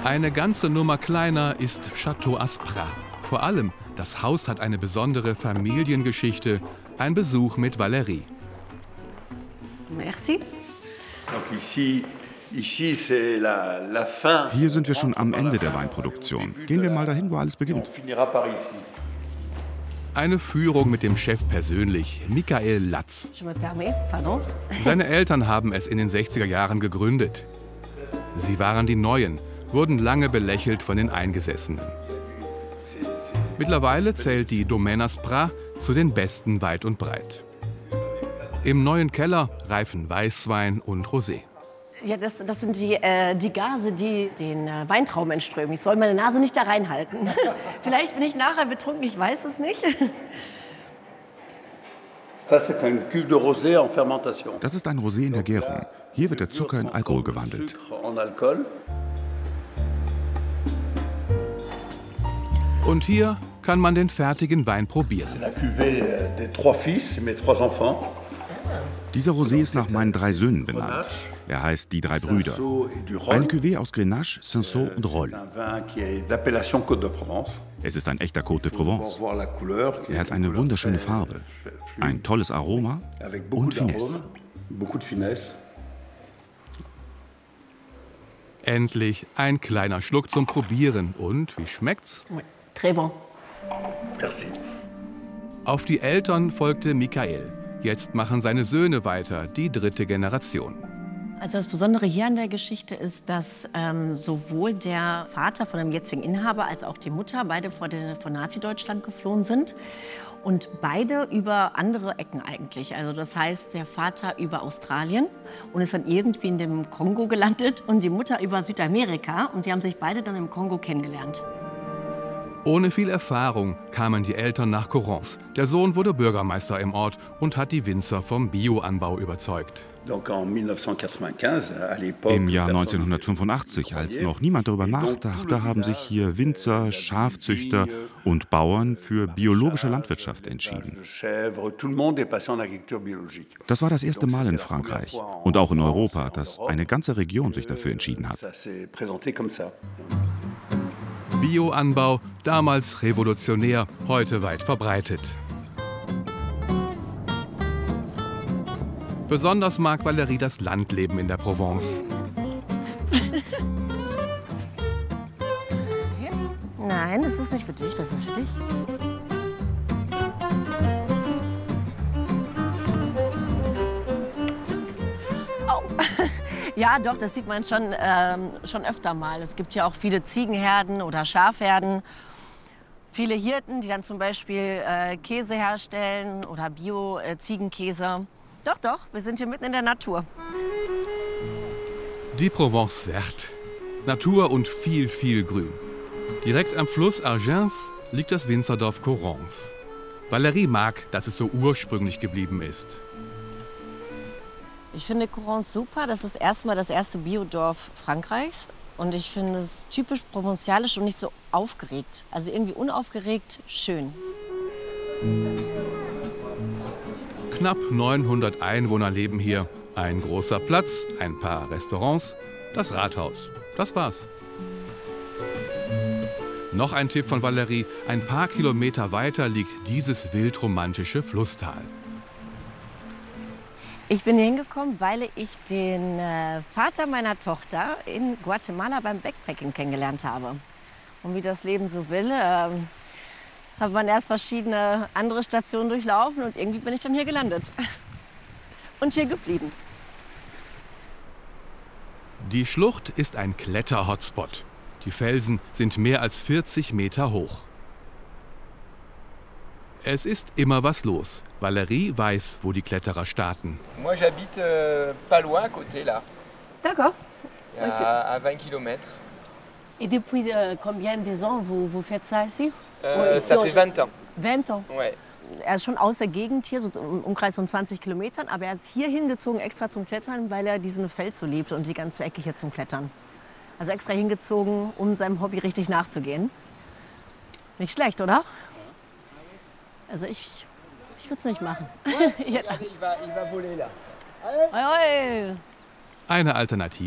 Eine ganze Nummer kleiner ist Château Asprat. Vor allem, das Haus hat eine besondere Familiengeschichte. Ein Besuch mit Valérie. Merci. Hier sind wir schon am Ende der Weinproduktion. Gehen wir mal dahin, wo alles beginnt. Eine Führung mit dem Chef persönlich, Michael Latz. Je me permets, pardon. Seine Eltern haben es in den 60er Jahren gegründet. Sie waren die Neuen, wurden lange belächelt von den Eingesessenen. Mittlerweile zählt die Domaine Asprat zu den besten weit und breit. Im neuen Keller reifen Weißwein und Rosé. Ja, das sind die Gase, die den Weintrauben entströmen. Ich soll meine Nase nicht da reinhalten. Vielleicht bin ich nachher betrunken, ich weiß es nicht. Das ist ein Rosé in der Gärung. Hier wird der Zucker in Alkohol gewandelt. Und hier kann man den fertigen Wein probieren. Dieser Rosé ist nach meinen 3 Söhnen benannt. Er heißt Die 3 Brüder. Ein Cuvée aus Grenache, Cinsault und Rolle. Es ist ein echter Côte de Provence. Er hat eine wunderschöne Farbe, ein tolles Aroma und Finesse. Endlich ein kleiner Schluck zum Probieren. Und wie schmeckt's? Très bon. Auf die Eltern folgte Michael. Jetzt machen seine Söhne weiter, die 3. Generation. Also das Besondere hier an der Geschichte ist, dass sowohl der Vater von dem jetzigen Inhaber als auch die Mutter beide vor Nazi-Deutschland geflohen sind. Und beide über andere Ecken eigentlich. Also das heißt, der Vater über Australien und ist dann irgendwie in dem Kongo gelandet und die Mutter über Südamerika. Und die haben sich beide dann im Kongo kennengelernt. Ohne viel Erfahrung kamen die Eltern nach Correns. Der Sohn wurde Bürgermeister im Ort und hat die Winzer vom Bioanbau überzeugt. Im Jahr 1985, als noch niemand darüber nachdachte, haben sich hier Winzer, Schafzüchter und Bauern für biologische Landwirtschaft entschieden. Das war das erste Mal in Frankreich und auch in Europa, dass eine ganze Region sich dafür entschieden hat. Bioanbau, damals revolutionär, heute weit verbreitet. Besonders mag Valérie das Landleben in der Provence. Nein, das ist nicht für dich, das ist für dich. Oh. Ja, doch, das sieht man schon öfter mal. Es gibt ja auch viele Ziegenherden oder Schafherden. Viele Hirten, die dann zum Beispiel Käse herstellen oder Bio-Ziegenkäse. Doch, doch, wir sind hier mitten in der Natur. Die Provence verte. Natur und viel, viel Grün. Direkt am Fluss Argens liegt das Winzerdorf Correns. Valérie mag, dass es so ursprünglich geblieben ist. Ich finde Correns super. Das ist erstmal das erste Biodorf Frankreichs. Und ich finde es typisch provenzalisch und nicht so aufgeregt. Also irgendwie unaufgeregt, schön. Knapp 900 Einwohner leben hier. Ein großer Platz, ein paar Restaurants, das Rathaus. Das war's. Noch ein Tipp von Valérie. Ein paar Kilometer weiter liegt dieses wildromantische Flusstal. Ich bin hier hingekommen, weil ich den Vater meiner Tochter in Guatemala beim Backpacking kennengelernt habe. Und wie das Leben so will, hat man erst verschiedene andere Stationen durchlaufen und irgendwie bin ich dann hier gelandet. Und hier geblieben. Die Schlucht ist ein Kletter-Hotspot. Die Felsen sind mehr als 40 Meter hoch. Es ist immer was los. Valérie weiß, wo die Kletterer starten. Moi j'habite pas loin à côté là. D'accord. À 20 km. Et depuis combien de ans vous faites ça ici? Ça fait 20 ans. 20 ans? Ouais. Er ist schon aus der Gegend hier, so im Umkreis von 20 Kilometern, aber er ist hier hingezogen extra zum Klettern, weil er diesen Fels so liebt und die ganze Ecke hier zum Klettern. Also extra hingezogen, um seinem Hobby richtig nachzugehen. Nicht schlecht, oder? Also ich würde es nicht machen. Il va voler là. Eine Alternative.